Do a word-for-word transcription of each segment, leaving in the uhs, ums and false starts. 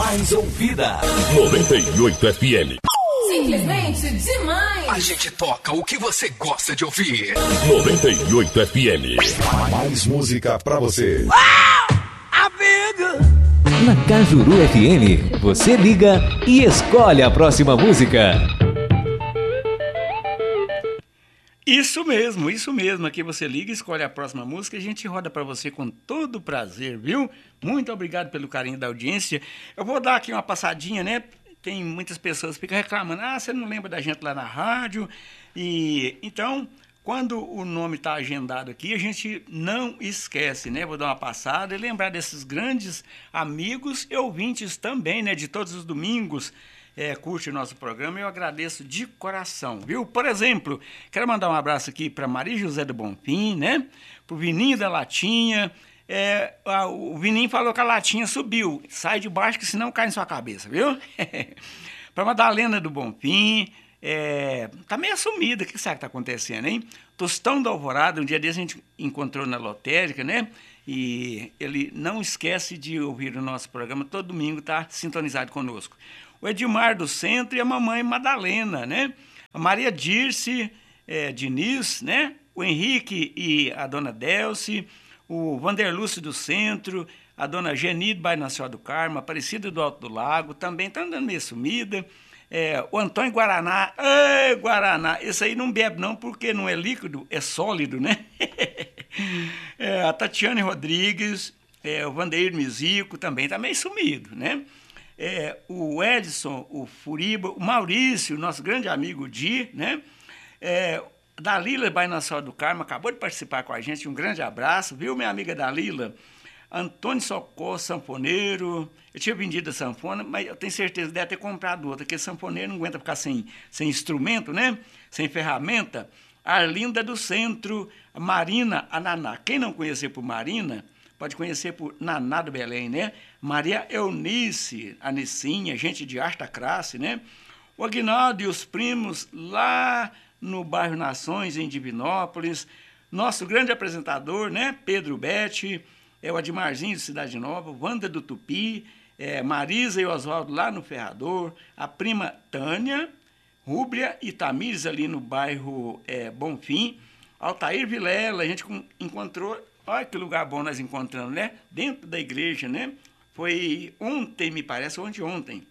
mais ouvida. noventa e oito F M. Simplesmente demais. A gente toca o que você gosta de ouvir. noventa e oito F M. Mais música pra você. Na Cajuru F M, você liga e escolhe a próxima música. Isso mesmo, isso mesmo. Aqui você liga, escolhe a próxima música e a gente roda para você com todo prazer, viu? Muito obrigado pelo carinho da audiência. Eu vou dar aqui uma passadinha, né? Tem muitas pessoas que ficam reclamando, ah, você não lembra da gente lá na rádio? E então, quando o nome está agendado aqui, a gente não esquece, né? Vou dar uma passada e lembrar desses grandes amigos e ouvintes também, né? De todos os domingos. É, curte o nosso programa, eu agradeço de coração, viu? Por exemplo, quero mandar um abraço aqui para Maria José do Bonfim, né? Pro Vininho da Latinha. É, a, o Vininho falou que a latinha subiu. Sai de baixo que senão cai em sua cabeça, viu? Para Madalena do Bonfim. É, tá meio sumida, o que será que tá acontecendo, hein? Tostão da Alvorada, um dia desse a gente encontrou na lotérica, né? E ele não esquece de ouvir o nosso programa, todo domingo tá sintonizado conosco. O Edmar do Centro e a mamãe Madalena, né? A Maria Dirce, é, Diniz, né? O Henrique e a dona Delce, o Vanderlúcio do Centro, a dona Geni do Bairro Nacional do Carmo, a Aparecida do Alto do Lago, também tá andando meio sumida. É, o Antônio Guaraná, ei, Guaraná, esse aí não bebe não porque não é líquido, é sólido, né? É, a Tatiane Rodrigues, é, o Vandeir Mizico também tá meio sumido, né? É, o Edson, o Furiba, o Maurício, nosso grande amigo Di, né? É, Dalila Bairro Nacional do Carmo acabou de participar com a gente, um grande abraço, viu, minha amiga Dalila? Antônio Socorro, sanfoneiro, eu tinha vendido a sanfona, mas eu tenho certeza que deve ter comprado outra, porque sanfoneiro não aguenta ficar sem, sem instrumento, né? Sem ferramenta. A Arlinda do Centro, a Marina, a Naná. Quem não conhecer por Marina, pode conhecer por Naná do Belém, né? Maria Eunice, a Nissinha, gente de Arta Crasse, né? O Aguinaldo e os primos lá no bairro Nações, em Divinópolis. Nosso grande apresentador, né? Pedro Betti, é o Admarzinho de Cidade Nova, Wanda do Tupi, é, Marisa e Oswaldo lá no Ferrador, a prima Tânia, Rúblia e Tamires ali no bairro é, Bonfim, Altair Vilela, a gente encontrou, olha que lugar bom nós encontramos, né? Dentro da igreja, né? Foi ontem, me parece, ontem, ontem.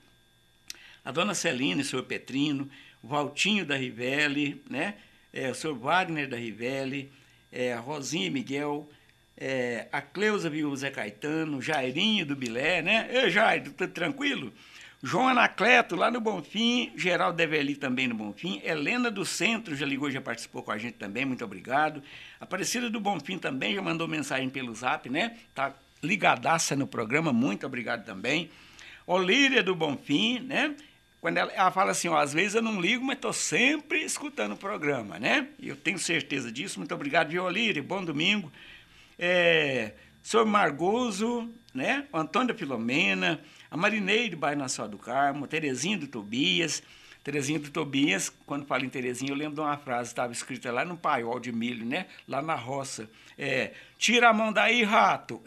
A dona Celina e o senhor Petrino, o Valtinho da Rivelli, né? É, o senhor Wagner da Rivelli, é, a Rosinha e Miguel, é, a Cleusa viu Zé Caetano, Jairinho do Bilé, né? Ei, Jair, tudo tranquilo? João Anacleto, lá no Bonfim, Geraldo Develi também no Bonfim, Helena do Centro já ligou, já participou com a gente também, muito obrigado. Aparecida do Bonfim também já mandou mensagem pelo Zap, né? Tá ligadaça no programa, muito obrigado também. Olíria do Bonfim, né? Quando ela, ela fala assim, ó, às vezes eu não ligo, mas estou sempre escutando o programa, né? Eu tenho certeza disso, muito obrigado, viu, Olíria? Bom domingo. É, senhor Margoso, né? O Antônio da Filomena, a Marineide do Bairro Nacional do Carmo, Terezinha do Tobias. Terezinha do Tobias, quando falo em Terezinha, eu lembro de uma frase, estava escrita lá no paiol de milho, né? Lá na roça. É, tira a mão daí, rato.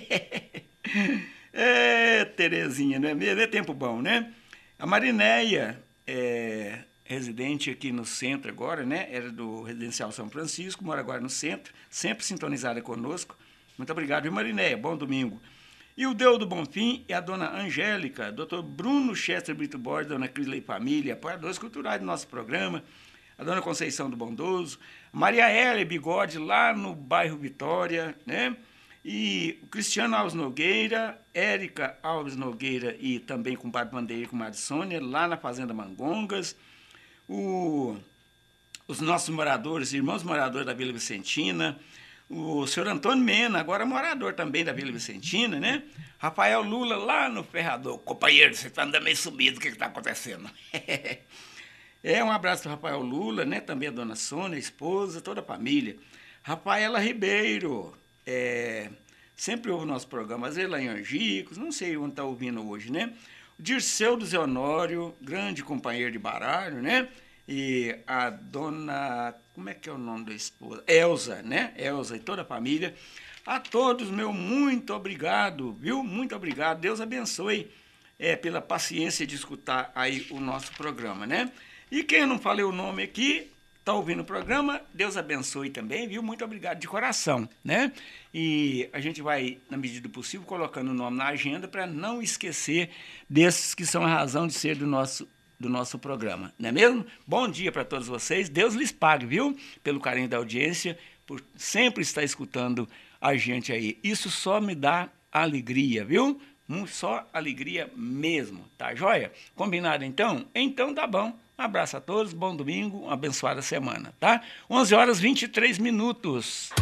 É, Terezinha, não é mesmo? É tempo bom, né? A Marinéia, é, residente aqui no centro agora, né? Era do Residencial São Francisco, mora agora no centro, sempre sintonizada conosco. Muito obrigado, viu, Marinéia? Bom domingo. E o Deus do Bonfim e a dona Angélica, doutor Bruno Chester Brito Borges, dona Crisley Família, apoiadores culturais do nosso programa, a dona Conceição do Bondoso, Maria Hélia Bigode, lá no bairro Vitória, né? E o Cristiano Alves Nogueira, Érica Alves Nogueira e também com o Padre Bandeira e com o Madre Sônia, lá na Fazenda Mangongas, o, os nossos moradores, irmãos moradores da Vila Vicentina, o senhor Antônio Mena, agora morador também da Vila Vicentina, né? Rafael Lula, lá no Ferrador. Companheiro, você está andando meio subido, o que está acontecendo? É, um abraço para Rafael Lula, né? Também a dona Sônia, a esposa, toda a família. Rafaela Ribeiro, é, sempre ouve o nosso programa, às vezes lá em Angicos, não sei onde está ouvindo hoje, né? O Dirceu do Zé Honório, grande companheiro de baralho, né? E a dona, como é que é o nome da esposa? Elza, né? Elza e toda a família. A todos, meu muito obrigado, viu? Muito obrigado. Deus abençoe é, pela paciência de escutar aí o nosso programa, né? E quem eu não falei o nome aqui, tá ouvindo o programa, Deus abençoe também, viu? Muito obrigado de coração, né? E a gente vai, na medida do possível, colocando o nome na agenda para não esquecer desses que são a razão de ser do nosso, do nosso programa, não é mesmo? Bom dia para todos vocês, Deus lhes pague, viu? Pelo carinho da audiência, por sempre estar escutando a gente aí. Isso só me dá alegria, viu? Só alegria mesmo, tá joia? Combinado então? Então tá bom. Um abraço a todos, bom domingo, uma abençoada semana, tá? onze horas e vinte e três minutos.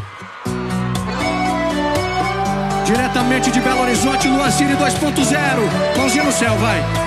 Diretamente de Belo Horizonte, Luazine dois ponto zero. Mãozinha no céu, vai.